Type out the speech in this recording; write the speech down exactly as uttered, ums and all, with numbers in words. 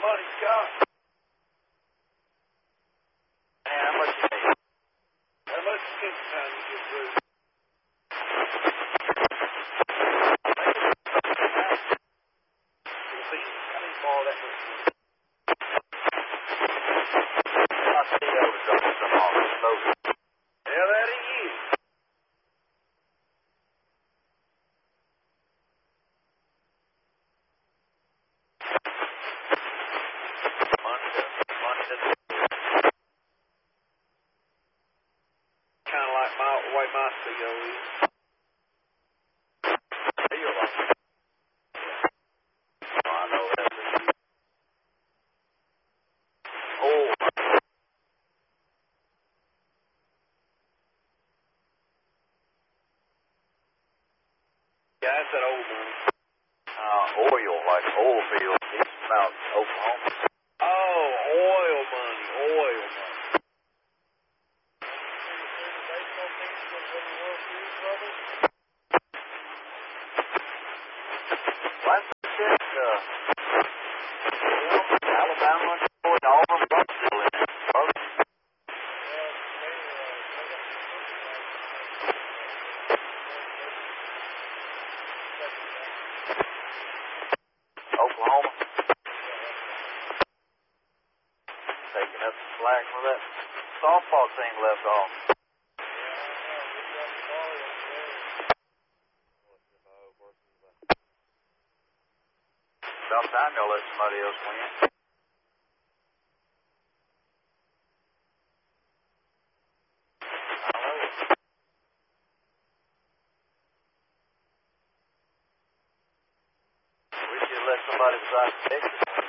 money, Scott? Man, how much you need? How much skin time you get through? See, I need more of that much. My C E O was dropping some off the boat. Hell, that he is. Money to, money to Kind of like my the way my C E O is. feel like it. Oh, I know that. Oh, Yeah, that's that old money. uh, oil, like oil fields. He's from out in Oklahoma. Oh, oil money, oil money. Last shit, uh, Alabama, Georgia, all of them both still in it. Both. Oklahoma. Taking up the slack for that softball team left off. About time y'all let somebody else win. I know it. We should let somebody besides Texas win.